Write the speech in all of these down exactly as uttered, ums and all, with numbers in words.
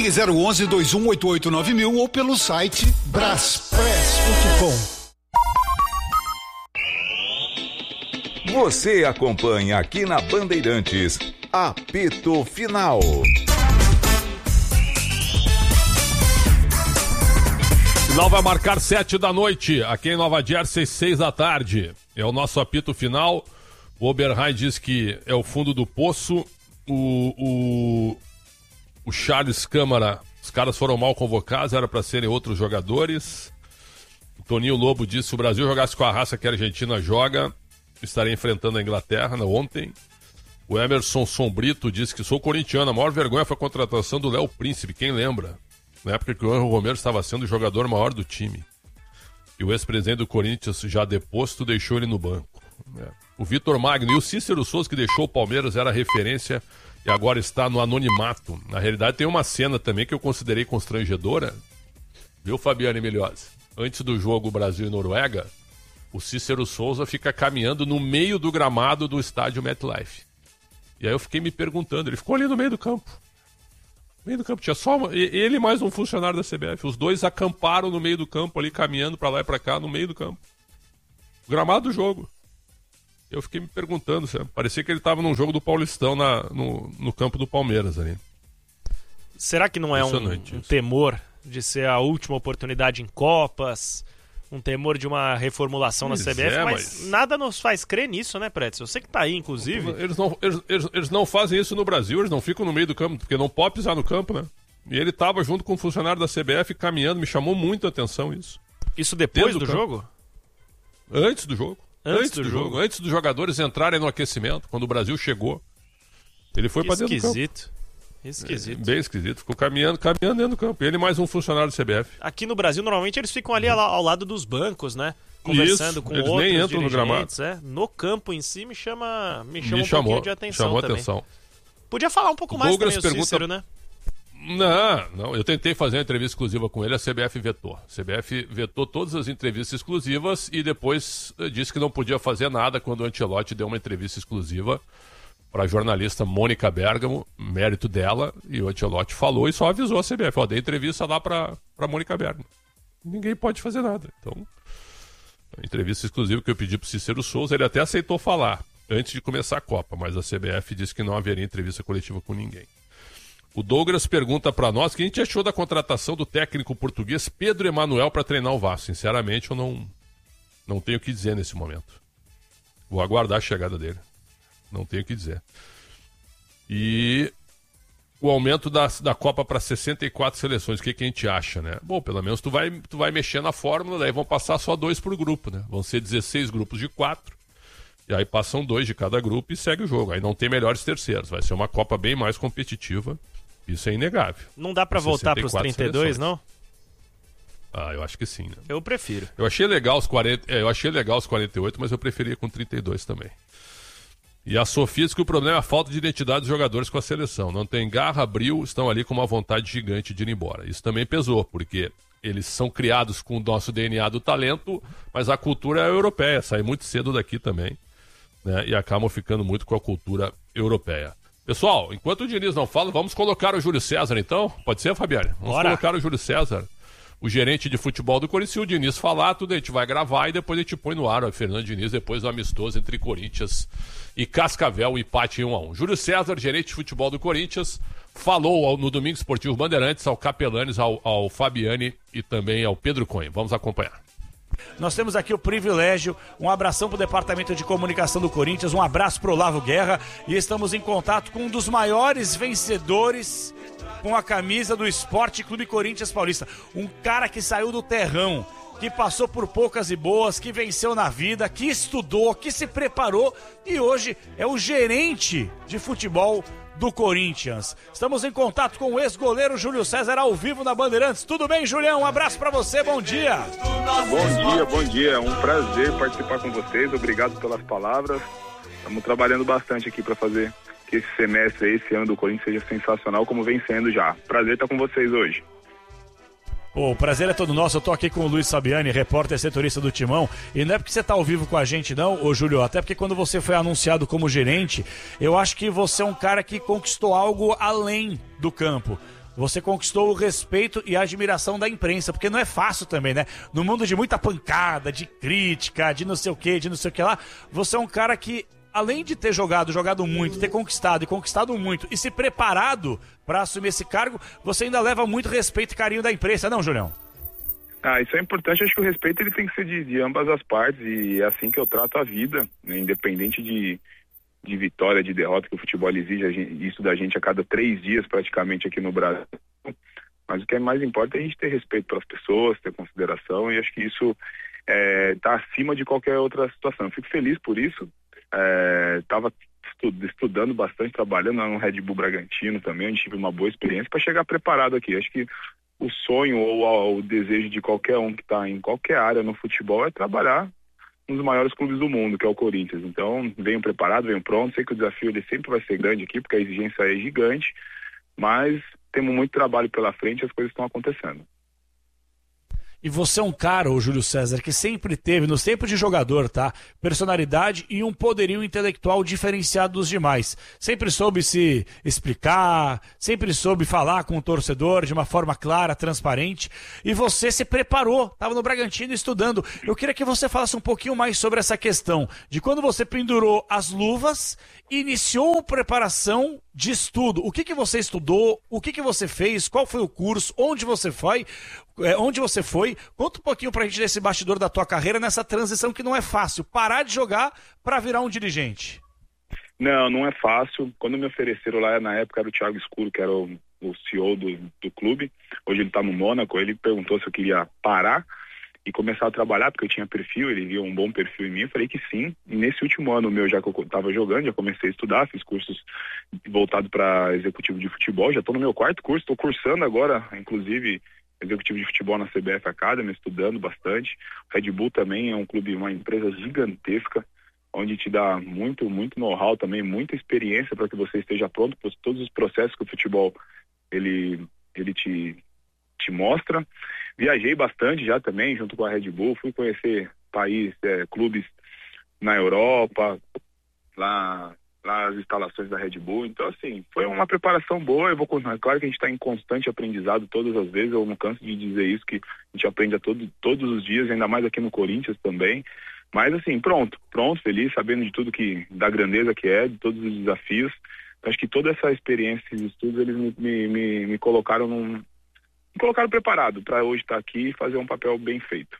Ligue zero onze, dois um oito oito nove mil ou pelo site braspress ponto com. Você acompanha aqui na Bandeirantes, Apito Final. Final vai marcar sete da noite, aqui em Nova Jersey, seis da tarde. É o nosso apito final. O Oberheim diz que é o fundo do poço. O, o, o Charles Câmara, os caras foram mal convocados, era para serem outros jogadores. O Toninho Lobo disse: se o Brasil jogasse com a raça que a Argentina joga, estaria enfrentando a Inglaterra né, ontem. O Emerson Sombrito disse que sou corintiano. A maior vergonha foi a contratação do Léo Príncipe, quem lembra? Na época que o Angel Romero estava sendo o jogador maior do time. E o ex-presidente do Corinthians, já deposto, deixou ele no banco. É. O Vitor Magno e o Cícero Souza, que deixou o Palmeiras, era referência e agora está no anonimato. Na realidade, tem uma cena também que eu considerei constrangedora. Viu, Fabiano Emiliosi? Antes do jogo Brasil e Noruega, o Cícero Souza fica caminhando no meio do gramado do estádio MetLife. E aí eu fiquei me perguntando, ele ficou ali no meio do campo. No meio do campo tinha só uma, ele mais um funcionário da C B F. Os dois acamparam no meio do campo ali, caminhando pra lá e pra cá, no meio do campo. O gramado do jogo. Eu fiquei me perguntando, sabe? Parecia que ele tava num jogo do Paulistão na, no, no campo do Palmeiras ali. Será que não é um, um temor de ser a última oportunidade em Copas? Um temor de uma reformulação pois na C B F? É, mas, mas nada nos faz crer nisso, né, Pretzel? Você que tá aí, inclusive. Eles não, eles, eles, eles não fazem isso no Brasil, eles não ficam no meio do campo, porque não pode pisar no campo, né? E ele tava junto com um funcionário da C B F caminhando, me chamou muito a atenção isso. Isso depois do, do jogo? Antes do jogo. Antes, antes do, do jogo. jogo. Antes dos jogadores entrarem no aquecimento, quando o Brasil chegou. Ele foi pra dentro do campo. Esquisito. Esquisito. É, bem esquisito. Ficou caminhando, caminhando dentro do campo. Ele mais um funcionário do C B F. Aqui no Brasil, normalmente, eles ficam ali ao, ao lado dos bancos, né? Conversando Isso, com eles outros nem entram no gramado. É. No campo em si, me chama, me chama me um chamou, pouquinho de atenção chamou também. atenção. Podia falar um pouco o mais Douglas também, pergunta... o Cícero, né? Não, não. Eu tentei fazer uma entrevista exclusiva com ele, a C B F vetou. A C B F vetou todas as entrevistas exclusivas e depois disse que não podia fazer nada quando o Ancelotti deu uma entrevista exclusiva para a jornalista Mônica Bergamo, mérito dela, e o Ancelotti falou e só avisou a C B F, ó, dei entrevista lá para a Mônica Bergamo. Ninguém pode fazer nada. Então, a entrevista exclusiva que eu pedi para o Cícero Souza, ele até aceitou falar antes de começar a Copa, mas a C B F disse que não haveria entrevista coletiva com ninguém. O Douglas pergunta para nós o que a gente achou da contratação do técnico português Pedro Emanuel para treinar o Vasco. Sinceramente, eu não, não tenho o que dizer nesse momento. Vou aguardar a chegada dele. Não tenho o que dizer. E o aumento da, da Copa para sessenta e quatro seleções, o que, que a gente acha, né? Bom, pelo menos tu vai, tu vai mexer na fórmula, daí vão passar só dois por grupo, né? Vão ser dezesseis grupos de quatro, e aí passam dois de cada grupo e segue o jogo. Aí não tem melhores terceiros, vai ser uma Copa bem mais competitiva, isso é inegável. Não dá para voltar para os trinta e dois, seleções. Não? Ah, eu acho que sim, né? Eu prefiro. Eu achei legal os quarenta, é, eu achei legal os quarenta e oito, mas eu preferia com trinta e dois também. E a Sofia diz que o problema é a falta de identidade dos jogadores com a seleção. Não tem garra, brio, estão ali com uma vontade gigante de ir embora. Isso também pesou, porque eles são criados com o nosso D N A do talento, mas a cultura é europeia, sai muito cedo daqui também, né? E acabam ficando muito com a cultura europeia. Pessoal, enquanto o Diniz não fala, vamos colocar o Júlio César então? Pode ser, Fabiane? Vamos Bora. colocar o Júlio César, o gerente de futebol do Corinthians. Se o Diniz falar, tudo a gente vai gravar e depois a gente põe no ar o Fernando Diniz, depois do amistoso entre Corinthians e Cascavel, o empate em um a um. Júlio César, gerente de futebol do Corinthians, falou ao, no Domingo Esportivo Bandeirantes, ao Capelanes, ao, ao Fabiane e também ao Pedro Cunha. Vamos acompanhar. Nós temos aqui o privilégio, um abração para o Departamento de Comunicação do Corinthians, um abraço para o Olavo Guerra, e estamos em contato com um dos maiores vencedores com a camisa do Esporte Clube Corinthians Paulista, um cara que saiu do terrão, que passou por poucas e boas, que venceu na vida, que estudou, que se preparou e hoje é o gerente de futebol do Corinthians. Estamos em contato com o ex-goleiro Júlio César ao vivo na Bandeirantes. Tudo bem, Julião? Um abraço pra você, bom dia. Bom dia, bom dia. É um prazer participar com vocês. Obrigado pelas palavras. Estamos trabalhando bastante aqui para fazer que esse semestre aí, esse ano do Corinthians seja sensacional, como vem sendo já. Prazer estar com vocês hoje. Pô, o prazer é todo nosso. Eu tô aqui com o Luiz Fabiani, repórter setorista do Timão, e não é porque você tá ao vivo com a gente não, ô Júlio, até porque quando você foi anunciado como gerente, eu acho que você é um cara que conquistou algo além do campo. você conquistou o respeito e a admiração da imprensa, porque não é fácil também, né? No mundo de muita pancada, de crítica, de não sei o que, de não sei o que lá, você é um cara que, além de ter jogado, jogado muito, ter conquistado e conquistado muito e se preparado para assumir esse cargo, você ainda leva muito respeito e carinho da imprensa, não, Julião? Ah, isso é importante. Acho que o respeito ele tem que ser de, de ambas as partes, e é assim que eu trato a vida, né? Independente de, de vitória, de derrota, que o futebol exige isso da gente a cada três dias praticamente aqui no Brasil. Mas o que é mais importante é a gente ter respeito pelas pessoas, ter consideração, e acho que isso está é, acima de qualquer outra situação. Eu fico feliz por isso. Estava é, estudando bastante, trabalhando no Red Bull Bragantino também, onde tive uma boa experiência para chegar preparado aqui. Acho que o sonho ou o desejo de qualquer um que está em qualquer área no futebol é trabalhar um dos maiores clubes do mundo, que é o Corinthians. Então, venho preparado, venho pronto. Sei que o desafio ele sempre vai ser grande aqui, porque a exigência é gigante, mas temos muito trabalho pela frente e as coisas estão acontecendo. E você é um cara, ô Júlio César, que sempre teve, nos tempos de jogador, tá? Personalidade e um poderio intelectual diferenciado dos demais. Sempre soube se explicar, sempre soube falar com o torcedor de uma forma clara, transparente. E você se preparou, estava no Bragantino estudando. Eu queria que você falasse um pouquinho mais sobre essa questão de quando você pendurou as luvas, iniciou a preparação de estudo. O que que você estudou? O que que você fez? Qual foi o curso? Onde você foi? É, onde você foi? Conta um pouquinho pra gente desse bastidor da tua carreira nessa transição que não é fácil. Parar de jogar para virar um dirigente. Não, não é fácil. Quando me ofereceram lá, na época era o Thiago Escuro, que era o, o C E O do, do clube. Hoje ele tá no Mônaco. Ele perguntou se eu queria parar e começar a trabalhar, porque eu tinha perfil, ele viu um bom perfil em mim. Eu falei que sim. E nesse último ano meu, já que eu estava jogando, já comecei a estudar, fiz cursos voltados para executivo de futebol. Já estou no meu quarto curso, estou cursando agora, inclusive, executivo de futebol na C B F Academy, estudando bastante. O Red Bull também é um clube, uma empresa gigantesca, onde te dá muito, muito know-how também, muita experiência para que você esteja pronto para todos os processos que o futebol ele, ele te, te mostra. Viajei bastante já também, junto com a Red Bull, fui conhecer países, é, clubes na Europa, lá, lá as instalações da Red Bull. Então, assim, foi uma preparação boa. Eu vou continuar. Claro que a gente está em constante aprendizado todas as vezes, eu não canso de dizer isso, que a gente aprende a todo, todos os dias, ainda mais aqui no Corinthians também. Mas, assim, pronto, pronto, feliz, sabendo de tudo que, da grandeza que é, de todos os desafios. Acho que toda essa experiência e estudos, eles me, me, me, me colocaram num... me colocaram preparado para hoje estar aqui e fazer um papel bem feito.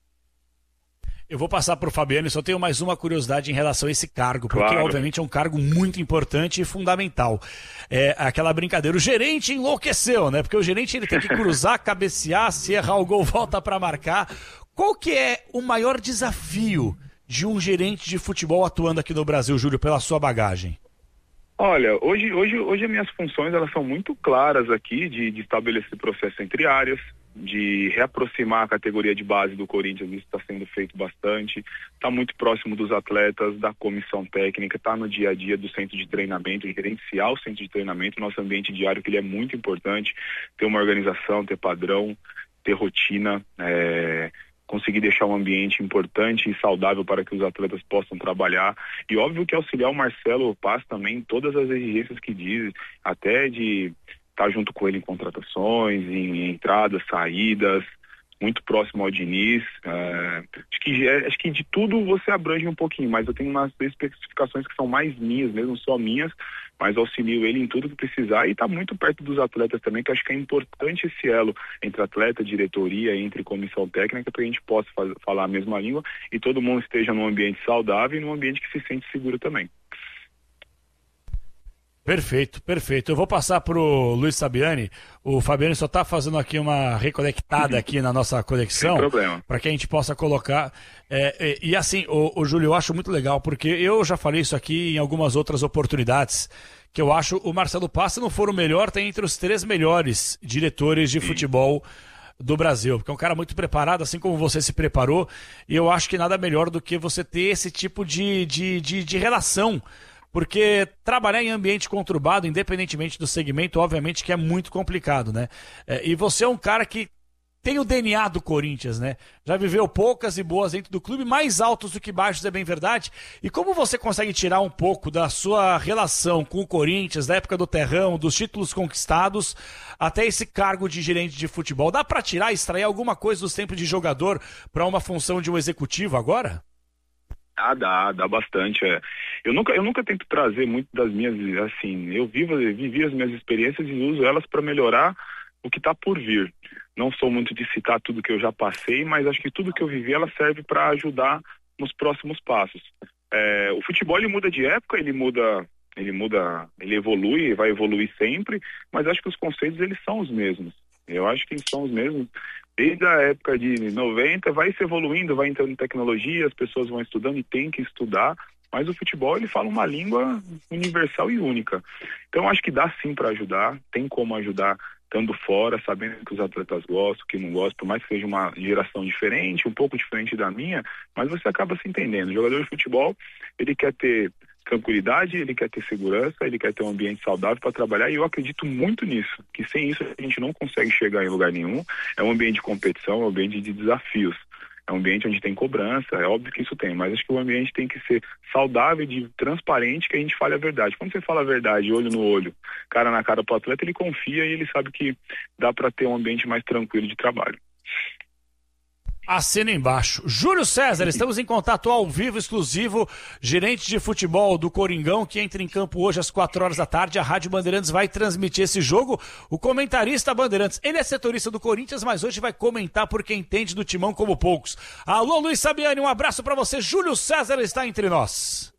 Eu vou passar para o Fabiano e só tenho mais uma curiosidade em relação a esse cargo, porque claro, obviamente é um cargo muito importante e fundamental. É aquela brincadeira, o gerente enlouqueceu, né? Porque o gerente ele tem que cruzar, cabecear, se errar o gol, volta para marcar. Qual que é o maior desafio de um gerente de futebol atuando aqui no Brasil, Júlio, pela sua bagagem? Olha, hoje, hoje, hoje as minhas funções elas são muito claras aqui, de, de estabelecer processo entre áreas, de reaproximar a categoria de base do Corinthians. Isso está sendo feito bastante, está muito próximo dos atletas, da comissão técnica, está no dia a dia do centro de treinamento, gerenciar o centro de treinamento, nosso ambiente diário, que ele é muito importante, ter uma organização, ter padrão, ter rotina, é... conseguir deixar um ambiente importante e saudável para que os atletas possam trabalhar. E óbvio que auxiliar o Marcelo Paz também em todas as exigências que diz, até de estar junto com ele em contratações, em entradas, saídas, muito próximo ao Diniz. É, acho, que, acho que de tudo você abrange um pouquinho, mas eu tenho umas especificações que são mais minhas, mesmo só minhas, mas auxilio ele em tudo que precisar e está muito perto dos atletas também, que acho que é importante esse elo entre atleta, diretoria, entre comissão técnica, para que a gente possa faz, falar a mesma língua e todo mundo esteja num ambiente saudável e num ambiente que se sente seguro também. Perfeito, perfeito. Eu vou passar para o Luiz Sabiani. O Fabiano só está fazendo aqui uma reconectada aqui na nossa conexão, para que a gente possa colocar. É, e, e assim, o, o Júlio, eu acho muito legal, porque eu já falei isso aqui em algumas outras oportunidades, que eu acho o Marcelo Paz, se não for o melhor, tem entre os três melhores diretores de futebol do Brasil, porque é um cara muito preparado, assim como você se preparou, e eu acho que nada melhor do que você ter esse tipo de, de, de, de relação. Porque trabalhar em ambiente conturbado, independentemente do segmento, obviamente que é muito complicado, né? É, e você é um cara que tem o D N A do Corinthians, né? Já viveu poucas e boas dentro do clube, mais altos do que baixos, é bem verdade. E como você consegue tirar um pouco da sua relação com o Corinthians, da época do Terrão, dos títulos conquistados, até esse cargo de gerente de futebol? Dá pra tirar, extrair alguma coisa dos tempos de jogador para uma função de um executivo agora? Ah, dá, dá bastante. É. Eu, nunca, eu nunca tento trazer muito das minhas, assim, eu vivo, vivi as minhas experiências e uso elas para melhorar o que está por vir. Não sou muito de citar tudo que eu já passei, mas acho que tudo que eu vivi, ela serve para ajudar nos próximos passos. É, o futebol, ele muda de época, ele muda, ele muda, ele evolui, vai evoluir sempre, mas acho que os conceitos, eles são os mesmos. Eu acho que eles são os mesmos. Desde a época de noventa, vai se evoluindo, vai entrando em tecnologia, as pessoas vão estudando e tem que estudar, mas o futebol, ele fala uma língua universal e única. Então, acho que dá sim para ajudar, tem como ajudar estando fora, sabendo que os atletas gostam, que não gostam, por mais que seja uma geração diferente, um pouco diferente da minha, mas você acaba se entendendo. O jogador de futebol, ele quer ter tranquilidade, ele quer ter segurança, ele quer ter um ambiente saudável para trabalhar, e eu acredito muito nisso, que sem isso a gente não consegue chegar em lugar nenhum. É um ambiente de competição, é um ambiente de desafios, é um ambiente onde tem cobrança, é óbvio que isso tem, mas acho que o ambiente tem que ser saudável, de transparente, que a gente fale a verdade. Quando você fala a verdade, olho no olho, cara na cara pro atleta, ele confia e ele sabe que dá para ter um ambiente mais tranquilo de trabalho. Assina embaixo. Júlio César, estamos em contato ao vivo, exclusivo, gerente de futebol do Coringão, que entra em campo hoje às quatro horas da tarde. A Rádio Bandeirantes vai transmitir esse jogo. O comentarista Bandeirantes, ele é setorista do Corinthians, mas hoje vai comentar porque entende do timão como poucos. Alô, Luiz Sabiani, um abraço para você. Júlio César está entre nós.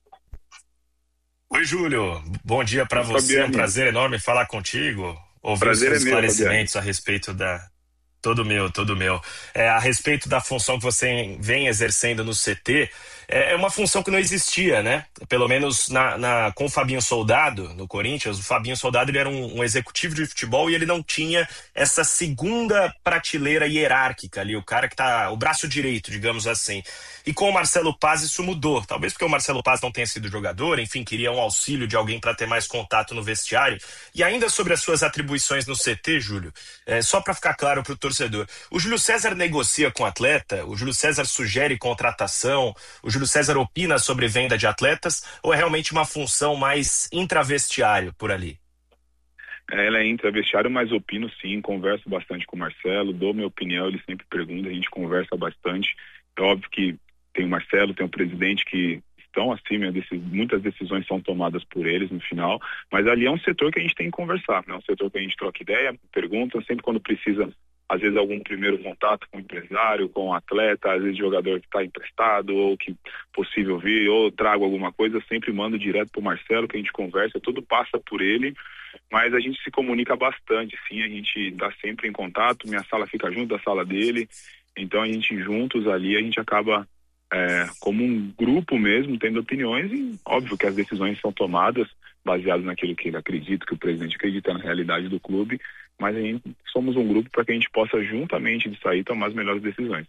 Oi, Júlio. Bom dia para você. É um prazer enorme falar contigo. Ouvir os seus esclarecimentos a respeito da... Todo meu, todo meu. É, a respeito da função que você vem exercendo no C T, é uma função que não existia, né? Pelo menos na, na, com o Fabinho Soldado, no Corinthians, o Fabinho Soldado ele era um, um executivo de futebol e ele não tinha essa segunda prateleira hierárquica ali, o cara que tá, o braço direito, digamos assim. E com o Marcelo Paz isso mudou, talvez porque o Marcelo Paz não tenha sido jogador, enfim, queria um auxílio de alguém para ter mais contato no vestiário. E ainda sobre as suas atribuições no C T, Júlio, é, só para ficar claro para o torcedor, o Júlio César negocia com o atleta, o Júlio César sugere contratação, o Júlio César opina sobre venda de atletas, ou é realmente uma função mais intravestiário por ali? Ela é intravestiário, mas opino sim, converso bastante com o Marcelo, dou minha opinião, ele sempre pergunta, a gente conversa bastante. É óbvio que tem o Marcelo, tem o presidente que estão acima, muitas decisões são tomadas por eles no final, mas ali é um setor que a gente tem que conversar, é um setor que a gente troca ideia, pergunta, sempre quando precisa, às vezes algum primeiro contato com o empresário, com o atleta, às vezes jogador que está emprestado ou que possível vir, ou trago alguma coisa, sempre mando direto para o Marcelo, que a gente conversa, tudo passa por ele, mas a gente se comunica bastante, sim, a gente está sempre em contato, minha sala fica junto da sala dele, então a gente juntos ali, a gente acaba é, como um grupo mesmo, tendo opiniões, e óbvio que as decisões são tomadas baseadas naquilo que ele acredita, que o presidente acredita na realidade do clube, mas a gente, somos um grupo para que a gente possa juntamente de sair tomar as melhores decisões.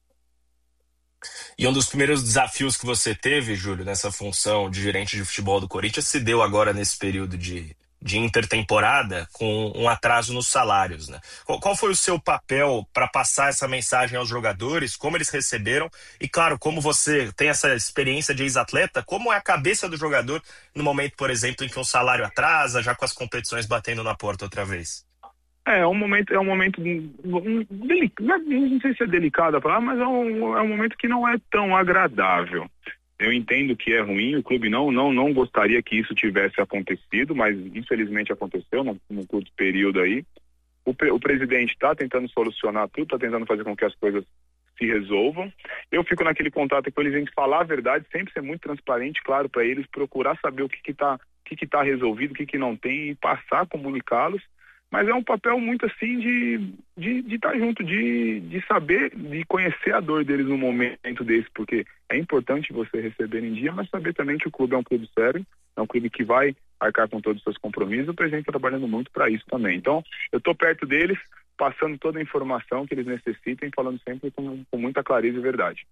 E um dos primeiros desafios que você teve, Júlio, nessa função de gerente de futebol do Corinthians, se deu agora nesse período de, de intertemporada com um atraso nos salários, né? Qual, qual foi o seu papel para passar essa mensagem aos jogadores, como eles receberam e, claro, como você tem essa experiência de ex-atleta, como é a cabeça do jogador no momento, por exemplo, em que um salário atrasa, já com as competições batendo na porta outra vez? É, um momento, é um momento, um, um, delicado, não sei se é delicado a palavra, mas é um, é um momento que não é tão agradável. Eu entendo que é ruim, o clube não, não, não gostaria que isso tivesse acontecido, mas infelizmente aconteceu num, num curto período aí. O, o presidente está tentando solucionar tudo, está tentando fazer com que as coisas se resolvam. Eu fico naquele contato com eles, a gente falar a verdade, sempre ser muito transparente, claro, para eles, procurar saber o que está que que tá resolvido, o que, que não tem e passar, comunicá-los. Mas é um papel muito assim de de de estar junto, de, de saber, de conhecer a dor deles no momento desse, porque é importante você receber em dia, mas saber também que o clube é um clube sério, é um clube que vai arcar com todos os seus compromissos, o presidente está trabalhando muito para isso também. Então, eu estou perto deles, passando toda a informação que eles necessitem, falando sempre com, com muita clareza e verdade.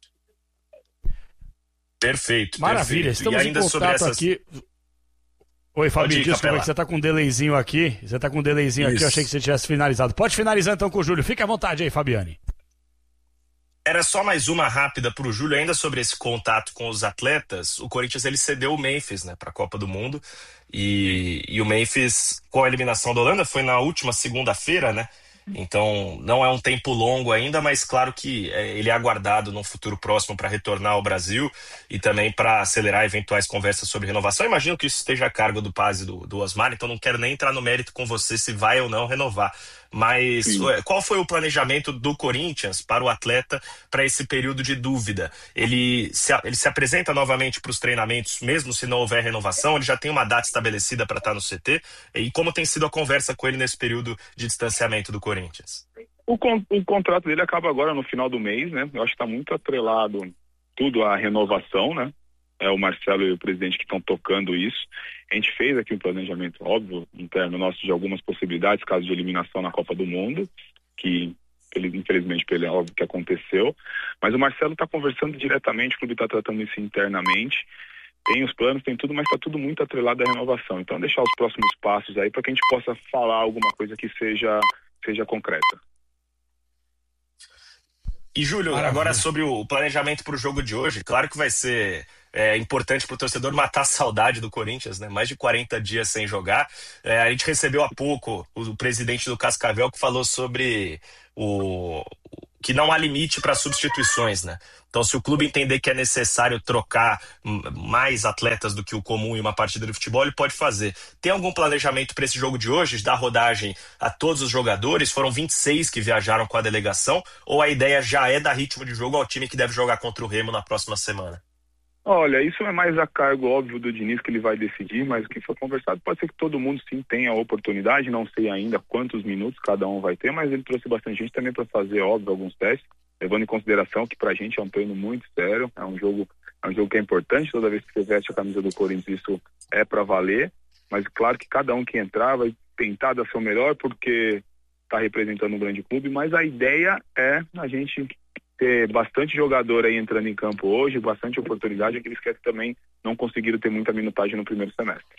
Perfeito, maravilha, perfeito. Estamos e ainda em contato sobre essas... aqui... Oi, Fabinho, desculpa, você tá com um delayzinho aqui. Você tá com um delayzinho Isso. aqui, eu achei que você tivesse finalizado. Pode finalizar então com o Júlio. Fique à vontade aí, Fabiane. Era só mais uma rápida pro Júlio, ainda sobre esse contato com os atletas. O Corinthians, ele cedeu o Memphis, né, pra Copa do Mundo. E, e o Memphis, com a eliminação da Holanda, foi na última segunda-feira, né? Então, não é um tempo longo ainda, mas claro que é, ele é aguardado num futuro próximo para retornar ao Brasil e também para acelerar eventuais conversas sobre renovação. Eu imagino que isso esteja a cargo do Paz e do, do Osmar, então não quero nem entrar no mérito com você se vai ou não renovar. Mas Sim. qual foi o planejamento do Corinthians para o atleta para esse período de dúvida? Ele se, ele se apresenta novamente para os treinamentos, mesmo se não houver renovação? Ele já tem uma data estabelecida para estar no C T? E como tem sido a conversa com ele nesse período de distanciamento do Corinthians? O, con- o contrato dele acaba agora no final do mês, né? Eu acho que está muito atrelado tudo à renovação, né? É o Marcelo e o presidente que estão tocando isso. A gente fez aqui um planejamento, óbvio, interno nosso de algumas possibilidades, caso de eliminação na Copa do Mundo, que ele, infelizmente, é óbvio que aconteceu. Mas o Marcelo está conversando diretamente, o clube está tratando isso internamente. Tem os planos, tem tudo, mas está tudo muito atrelado à renovação. Então, deixar os próximos passos aí para que a gente possa falar alguma coisa que seja, seja concreta. E, Júlio, Maravilha. Agora sobre o planejamento para o jogo de hoje, claro que vai ser é, importante para o torcedor matar a saudade do Corinthians, né? Mais de quarenta dias sem jogar. É, a gente recebeu há pouco o, o presidente do Cascavel que falou sobre o que não há limite para substituições, né? Então, se o clube entender que é necessário trocar mais atletas do que o comum em uma partida de futebol, ele pode fazer. Tem algum planejamento para esse jogo de hoje, de dar rodagem a todos os jogadores? Foram vinte e seis que viajaram com a delegação, ou a ideia já é dar ritmo de jogo ao time que deve jogar contra o Remo na próxima semana? Olha, isso é mais a cargo óbvio do Diniz, que ele vai decidir, mas o que foi conversado pode ser que todo mundo sim tenha a oportunidade, não sei ainda quantos minutos cada um vai ter, mas ele trouxe bastante gente também para fazer, óbvio, alguns testes, levando em consideração que pra gente é um treino muito sério, é um jogo, é um jogo que é importante, toda vez que você veste a camisa do Corinthians isso é para valer, mas claro que cada um que entrar vai tentar dar seu melhor porque está representando um grande clube, mas a ideia é a gente ter bastante jogador aí entrando em campo hoje, bastante oportunidade, aqueles que também não conseguiram ter muita minutagem no primeiro semestre.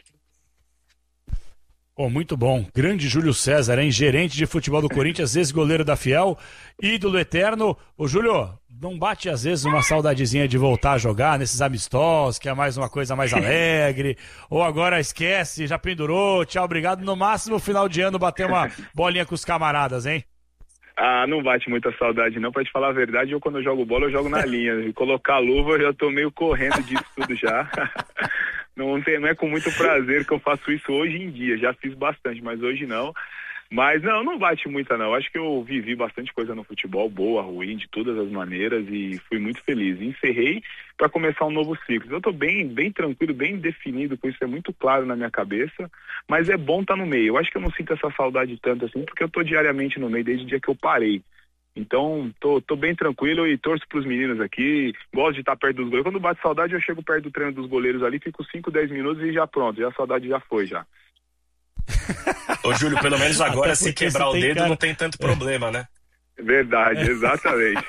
Oh, muito bom. Grande Júlio César, hein? Gerente de futebol do Corinthians, ex-goleiro da Fiel, ídolo eterno. Ô, Júlio, não bate às vezes uma saudadezinha de voltar a jogar nesses amistosos, que é mais uma coisa mais alegre, ou agora esquece, já pendurou, tchau, obrigado. No máximo, final de ano, bater uma bolinha com os camaradas, hein? Ah, não bate muita saudade não, pra te falar a verdade, eu quando eu jogo bola eu jogo na linha, e colocar a luva eu já tô meio correndo disso tudo já, não, tem, não é com muito prazer que eu faço isso hoje em dia, já fiz bastante, mas hoje não, mas não, não bate muita não, acho que eu vivi bastante coisa no futebol, boa, ruim, de todas as maneiras e fui muito feliz, encerrei para começar um novo ciclo, eu tô bem, bem tranquilo, bem definido com isso, é muito claro na minha cabeça, mas é bom estar no meio, eu acho que eu não sinto essa saudade tanto assim, porque eu tô diariamente no meio desde o dia que eu parei, então tô, tô bem tranquilo e torço pros meninos aqui, gosto de estar perto dos goleiros, quando bate saudade eu chego perto do treino dos goleiros ali, fico cinco, dez minutos e já pronto, já a saudade já foi já. Ô Júlio, pelo menos agora se quebrar o dedo cara... não tem tanto problema, né? Verdade, exatamente.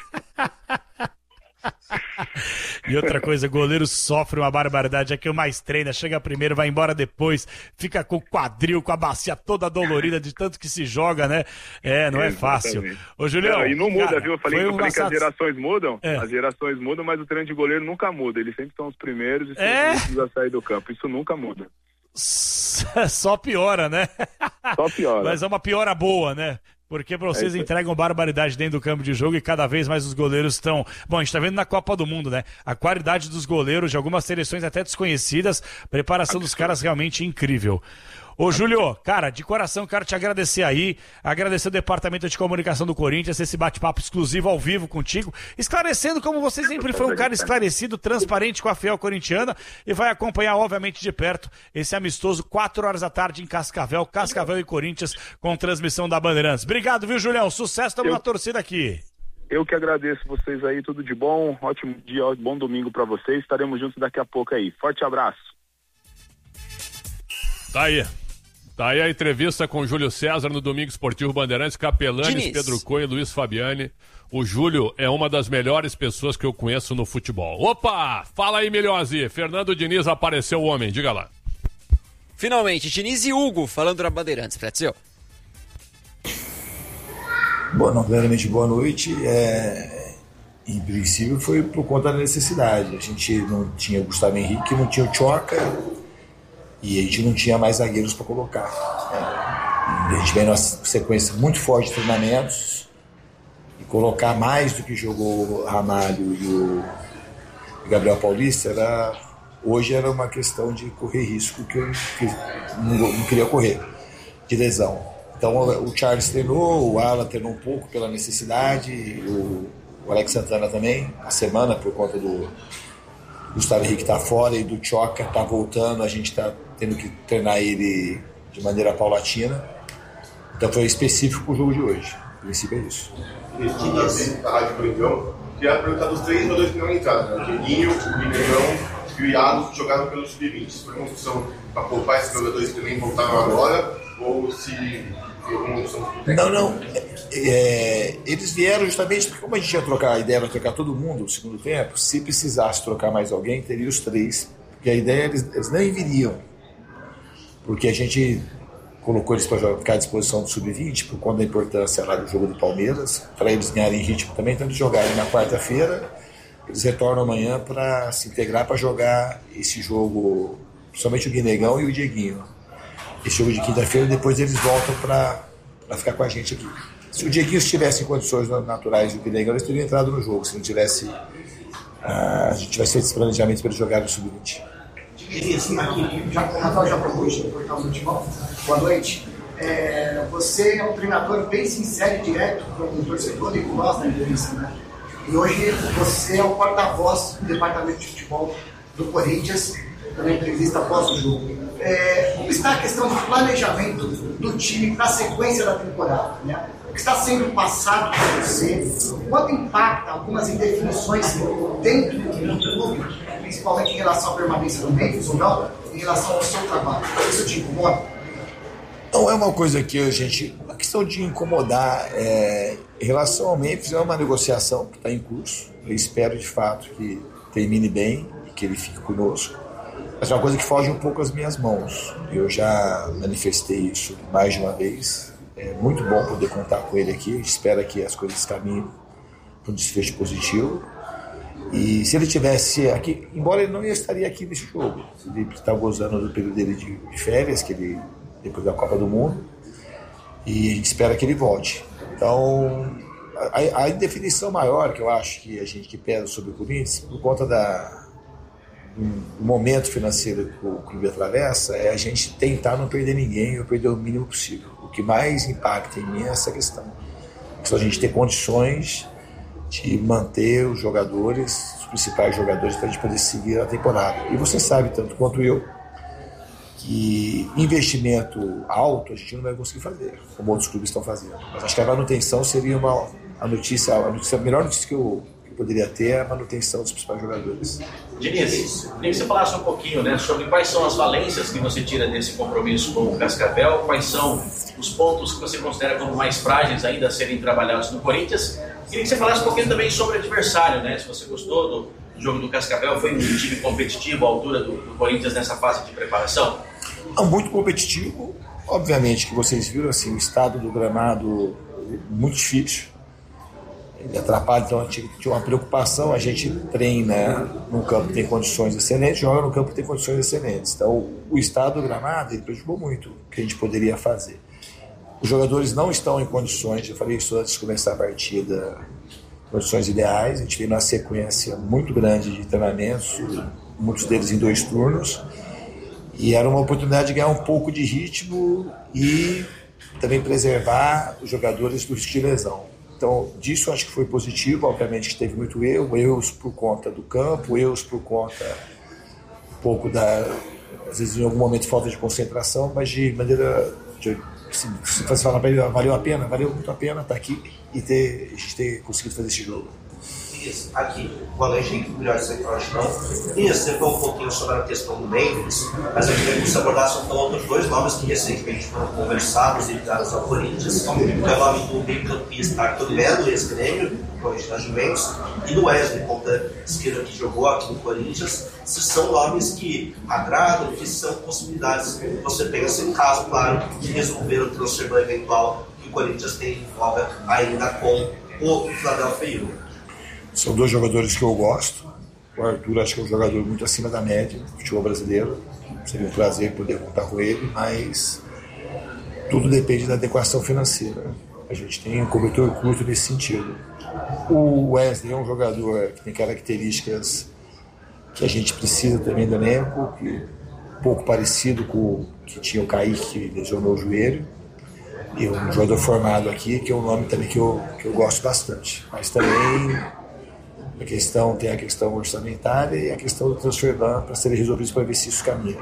E outra coisa, goleiro sofre uma barbaridade, é que o mais treina, chega primeiro, vai embora depois, fica com o quadril, com a bacia toda dolorida de tanto que se joga, né? É, não é fácil. Ô, Julião... Não, e não muda, cara, viu? Eu falei, eu falei que as gerações mudam, é. as gerações mudam, mas o treino de goleiro nunca muda. Eles sempre são os primeiros e são é. os últimos a sair do campo. Isso nunca muda. Só piora, né? Só piora. Mas é uma piora boa, né? Porque vocês é entregam barbaridade dentro do campo de jogo e cada vez mais os goleiros estão... Bom, a gente tá vendo na Copa do Mundo, né? A qualidade dos goleiros de algumas seleções até desconhecidas, preparação dos caras realmente incrível. Ô, Júlio, cara, de coração quero te agradecer aí, agradecer o Departamento de Comunicação do Corinthians, esse bate-papo exclusivo ao vivo contigo, esclarecendo como você sempre foi um cara esclarecido, transparente com a Fiel corintiana e vai acompanhar, obviamente, de perto esse amistoso, quatro horas da tarde em Cascavel, Cascavel e Corinthians, com transmissão da Bandeirantes. Obrigado, viu, Julião? Sucesso, estamos Eu... na torcida aqui. Eu que agradeço vocês aí, tudo de bom, ótimo dia, bom domingo pra vocês, estaremos juntos daqui a pouco aí. Forte abraço. Tá aí. Tá aí a entrevista com o Júlio César no Domingo Esportivo Bandeirantes, Capelanes, Diniz. Pedro Coelho e Luiz Fabiani. O Júlio é uma das melhores pessoas que eu conheço no futebol. Opa! Fala aí, Milhose. Fernando Diniz apareceu o homem, diga lá. Finalmente, Diniz e Hugo falando na Bandeirantes, Pretzel. Bom, não, primeiramente, boa noite. É, em princípio foi por conta da necessidade. A gente não tinha o Gustavo Henrique, não tinha o Tchoca e a gente não tinha mais zagueiros para colocar. É, a gente vem numa sequência muito forte de treinamentos e colocar mais do que jogou o Ramalho e o Gabriel Paulista era, hoje era uma questão de correr risco que eu que não, não queria correr, de lesão. Então o Charles treinou, o Alan treinou um pouco pela necessidade, o, o Alex Santana também, a semana por conta do Gustavo Henrique estar tá fora e do Tchoca estar tá voltando, a gente está tendo que treinar ele de maneira paulatina. Então foi específico para o jogo de hoje. No princípio é isso. E da Rádio Coringão, queria perguntar dos três jogadores que não entraram, né? O Dieguinho, o Mineirão e o Iago, que jogaram pelo sub vinte. Foi uma função para poupar esses jogadores que nem voltaram agora, ou se... Não, não. É, eles vieram justamente porque, como a gente ia trocar, a ideia era trocar todo mundo no segundo tempo, se precisasse trocar mais alguém, teria os três. Porque a ideia, eles, eles nem viriam. Porque a gente colocou eles para ficar à disposição do sub vinte, por conta da importância lá do jogo do Palmeiras, para eles ganharem ritmo também. Então, eles jogarem na quarta-feira, eles retornam amanhã para se integrar, para jogar esse jogo, principalmente o Guinegão e o Dieguinho. Esse jogo de quinta-feira, depois eles voltam para ficar com a gente aqui. Se o Dieguinho estivesse em condições naturais do Guinegão, eles teriam entrado no jogo. Se não tivesse, uh, a gente tivesse feito esse planejamento para eles jogarem no sub vinte. Assim, aqui, já, Rafael já propôs no portal do futebol. Boa noite. É, você é um treinador bem sincero e direto com o torcedor e gosta da entrevista, né? E hoje você é o porta-voz do departamento de futebol do Corinthians, na entrevista após o jogo. É, como está a questão do planejamento do time para a sequência da temporada, né? O que está sendo passado para você, quanto impacta algumas indefinições dentro do clube, principalmente em relação à permanência do Memphis ou não, em relação ao seu trabalho? Isso te incomoda? Não é uma coisa que a gente... Uma questão de incomodar. É, em relação ao Memphis, é uma negociação que está em curso. Eu espero, de fato, que termine bem e que ele fique conosco. Mas é uma coisa que foge um pouco às minhas mãos. Eu já manifestei isso mais de uma vez. É muito bom poder contar com ele aqui. Espero que as coisas caminhem para um desfecho positivo. E se ele tivesse aqui, embora ele não estaria aqui nesse jogo, ele está gozando do período dele de, de férias, que ele, depois da Copa do Mundo, e a gente espera que ele volte. Então, a, a indefinição maior que eu acho que a gente que pesa sobre o Corinthians, por conta da o momento financeiro que o clube atravessa, é a gente tentar não perder ninguém ou perder o mínimo possível. O que mais impacta em mim é essa questão. Só a gente ter condições de manter os jogadores, os principais jogadores, para a gente poder seguir a temporada. E você sabe, tanto quanto eu, que investimento alto a gente não vai conseguir fazer, como outros clubes estão fazendo. Mas acho que a manutenção seria uma, a notícia, a notícia, a melhor notícia que eu poderia ter é a manutenção dos principais jogadores. Diniz, queria que você falasse um pouquinho, né, sobre quais são as valências que você tira desse compromisso com o Cascavel, quais são os pontos que você considera como mais frágeis ainda a serem trabalhados no Corinthians. Queria que você falasse um pouquinho também sobre o adversário, né, se você gostou do, do jogo do Cascavel, foi um time competitivo à altura do, do Corinthians nessa fase de preparação? Não, muito competitivo, obviamente que vocês viram assim, o estado do gramado muito difícil. Ele atrapalha, então a gente tinha uma preocupação, a gente treina num campo que tem condições excelentes, joga no campo que tem condições excelentes. Então o estado do gramado ele prejudicou muito o que a gente poderia fazer. Os jogadores não estão em condições, eu falei isso antes de começar a partida, condições ideais. A gente veio numa sequência muito grande de treinamentos, muitos deles em dois turnos, e era uma oportunidade de ganhar um pouco de ritmo e também preservar os jogadores do risco de lesão. Então, disso acho que foi positivo, obviamente que teve muito erro, erros por conta do campo, erros por conta um pouco da, às vezes em algum momento falta de concentração, mas de maneira, de, se, se falar para ele, valeu a pena, valeu muito a pena estar aqui e ter, a gente ter conseguido fazer esse jogo. Isso, aqui, boa noite, Henrique, melhor central de campo. Isso, você falou um pouquinho sobre a questão do Memphis, mas eu queria que você abordasse então outros dois nomes que recentemente foram conversados e ligados ao Corinthians, que é o nome do meio-campista Arthur Melo, ex-Grêmio, Corinthians da Juventus, e do Wesley, ponta esquerda que jogou aqui no Corinthians. Esses são nomes que agradam, que são possibilidades. Você pensa em caso, claro, de resolver o transfer eventual que o Corinthians tem em voga ainda com o Philadelphia Union. São dois jogadores que eu gosto. O Arthur acho que é um jogador muito acima da média do futebol brasileiro. Seria um prazer poder contar com ele, mas tudo depende da adequação financeira. A gente tem um cobertor curto nesse sentido. O Wesley é um jogador que tem características que a gente precisa também do elenco, que um pouco parecido com o que tinha o Kaique, que lesionou o joelho. E um jogador formado aqui, que é um nome também que eu, que eu gosto bastante. Mas também a questão, tem a questão orçamentária e a questão do transfer para serem resolvidos para ver se isso caminha.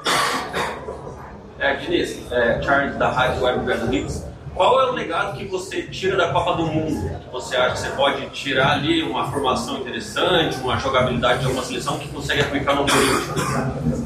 É, Diniz, é, Charles da Rádio Web Brasileiros. Qual é o legado que você tira da Copa do Mundo? Que você acha que você pode tirar ali uma formação interessante, uma jogabilidade de alguma seleção que consegue aplicar no Corinthians?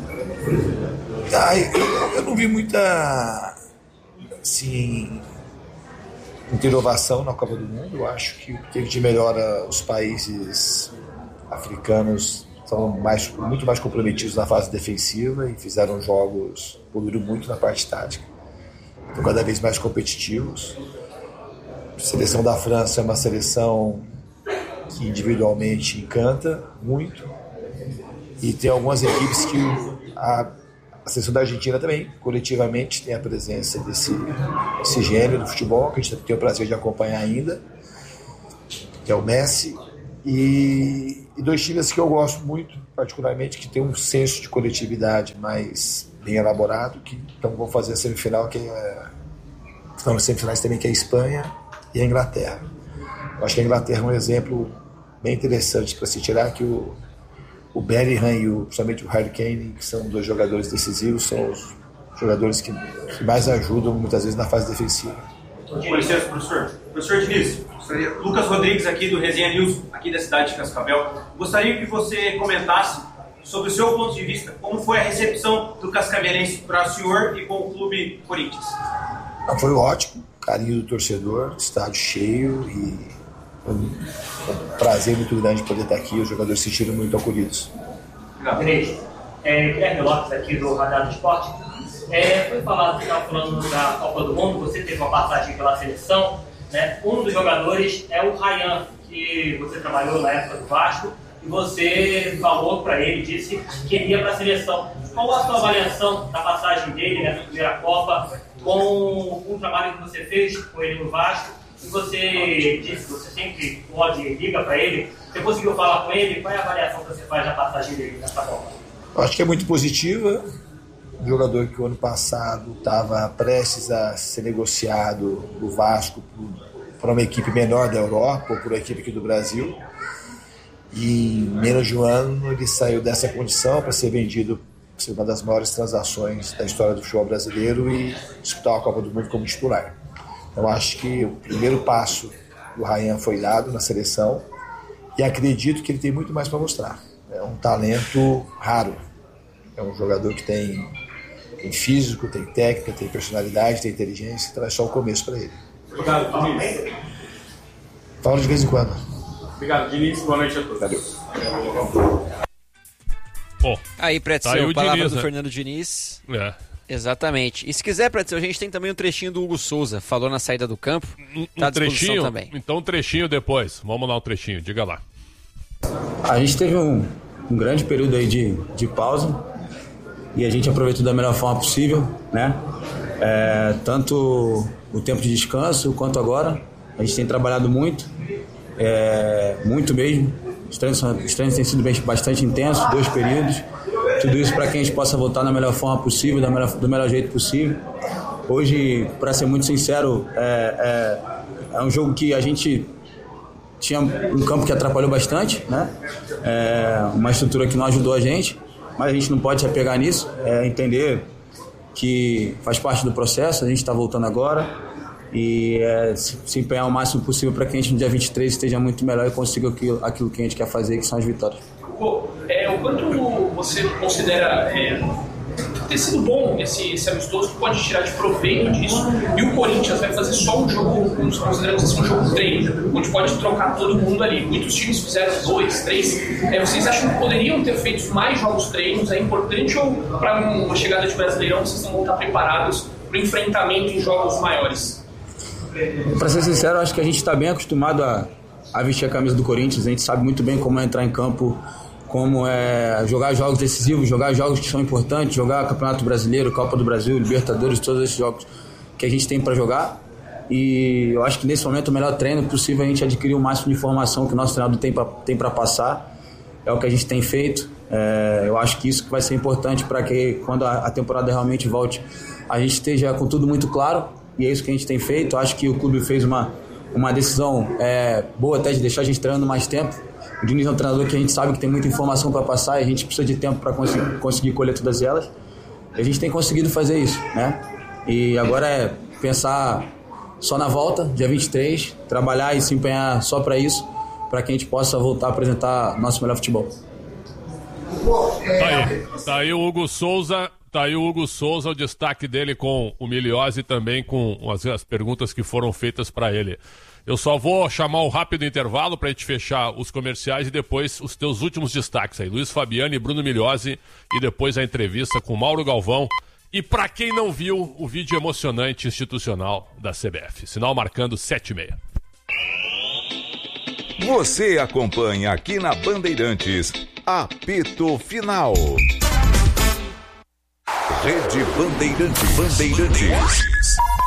Ah, eu, eu não vi muita assim, muita inovação na Copa do Mundo. Eu acho que o que teve de melhor, os países africanos estão mais, muito mais comprometidos na fase defensiva e fizeram jogos, evoluíram muito na parte tática. Estão cada vez mais competitivos. A seleção da França é uma seleção que individualmente encanta muito. E tem algumas equipes que a, a seleção da Argentina também, coletivamente, tem a presença desse, desse gênio do futebol, que a gente tem o prazer de acompanhar ainda, que é o Messi. E, e dois times que eu gosto muito, particularmente, que tem um senso de coletividade mais bem elaborado, que então vão fazer a semifinal, que é, estão nas semifinais também, que é a Espanha e a Inglaterra. Eu acho que a Inglaterra é um exemplo bem interessante para se tirar, que o, o Bellingham e o, principalmente o Harry Kane, que são dois jogadores decisivos, são os jogadores que, que mais ajudam muitas vezes na fase defensiva. Com licença, professor. Professor Diniz, Lucas Rodrigues aqui do Resenha News, aqui da cidade de Cascavel. Gostaria que você comentasse sobre o seu ponto de vista, como foi a recepção do cascavelense para o senhor e com o clube Corinthians? Foi ótimo, carinho do torcedor, estádio cheio e um prazer muito grande poder estar aqui. Os jogadores se sentiram muito acolhidos. Obrigado. É, Guilherme Lopes aqui do Radar do Esporte. É, foi falado, você estava falando da Copa do Mundo, você teve uma passagem pela seleção, né? Um dos jogadores é o Ryan, que você trabalhou na época do Vasco, e você falou para ele, disse que ele ia para a seleção. Qual a sua avaliação da passagem dele nessa primeira Copa, com o trabalho que você fez com ele no Vasco? E você disse que você sempre pode liga para ele. Você conseguiu falar com ele? Qual é a avaliação que você faz da passagem dele nessa Copa? Eu acho que é muito positiva. Um jogador que o ano passado estava prestes a ser negociado do Vasco para uma equipe menor da Europa ou por uma equipe aqui do Brasil. E em menos de um ano ele saiu dessa condição para ser vendido, para ser uma das maiores transações da história do futebol brasileiro e disputar a Copa do Mundo como titular. Então acho que o primeiro passo do Ryan foi dado na seleção e acredito que ele tem muito mais para mostrar. É um talento raro. É um jogador que tem, tem físico, tem técnica, tem personalidade, tem inteligência, então é só o começo para ele. Obrigado, Diniz. Fala de vez em quando. Obrigado, Diniz. Boa noite a todos. Valeu. Oh, aí, Pretzel, tá palavra Diniz, do né? Fernando Diniz. É. Exatamente. E se quiser, Pretzel, a gente tem também um trechinho do Hugo Souza, falou na saída do campo. Um, tá um trechinho também. Então um trechinho depois. Vamos lá, um trechinho, diga lá. A gente teve um, um grande período aí de, de pausa e a gente aproveitou da melhor forma possível, né? É, tanto o tempo de descanso quanto agora. A gente tem trabalhado muito, é, muito mesmo. Os treinos, os treinos têm sido bem, bastante intensos, dois períodos. Tudo isso para que a gente possa voltar da melhor forma possível, da melhor, do melhor jeito possível. Hoje, para ser muito sincero, é, é, é um jogo que a gente tinha um campo que atrapalhou bastante, né? É uma estrutura que não ajudou a gente, mas a gente não pode se apegar nisso, é entender que faz parte do processo, a gente está voltando agora. e é, se, se empenhar o máximo possível para que a gente no dia vinte e três esteja muito melhor e consiga aquilo, aquilo que a gente quer fazer, que são as vitórias. Pô, é, o quanto você considera é, ter sido bom esse, esse amistoso, que pode tirar de proveito disso, e o Corinthians vai fazer só um jogo, consideramos assim, um jogo treino, onde pode trocar todo mundo ali. Muitos times fizeram dois, três. É, vocês acham que poderiam ter feito mais jogos treinos? É importante, ou para uma chegada de Brasileirão vocês não vão estar preparados para o enfrentamento em jogos maiores? Para ser sincero, eu acho que a gente está bem acostumado a, a vestir a camisa do Corinthians. A gente sabe muito bem como é entrar em campo, como é jogar jogos decisivos, jogar jogos que são importantes, jogar Campeonato Brasileiro, Copa do Brasil, Libertadores, todos esses jogos que a gente tem para jogar. E eu acho que nesse momento o melhor treino possível é a gente adquirir o máximo de informação que o nosso treinador tem para tem para passar. É o que a gente tem feito. É, eu acho que isso vai ser importante para que quando a, a temporada realmente volte, a gente esteja com tudo muito claro, e é isso que a gente tem feito. Eu acho que o clube fez uma, uma decisão é, boa até de deixar a gente treinando mais tempo. O Diniz é um treinador que a gente sabe que tem muita informação para passar e a gente precisa de tempo para conseguir, conseguir colher todas elas. E a gente tem conseguido fazer isso, né? E agora é pensar só na volta, dia vinte e três, trabalhar e se empenhar só para isso, para que a gente possa voltar a apresentar nosso melhor futebol. Tá aí, tá aí o Hugo Souza, tá aí o Hugo Souza, o destaque dele com o Miliose e também com as, as perguntas que foram feitas para ele. Eu só vou chamar um rápido intervalo para a gente fechar os comerciais e depois os teus últimos destaques aí. Luiz Fabiano e Bruno Miliose, e depois a entrevista com Mauro Galvão. E para quem não viu, o vídeo emocionante institucional da C B F. Sinal marcando sete e meia. Você acompanha aqui na Bandeirantes, apito final. Rede Bandeirantes. Bandeirantes.